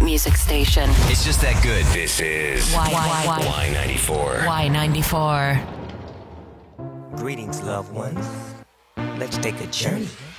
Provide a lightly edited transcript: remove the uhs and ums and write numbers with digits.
music station. It's just that good. This is Y94. Y94. Greetings, loved ones. Let's take a journey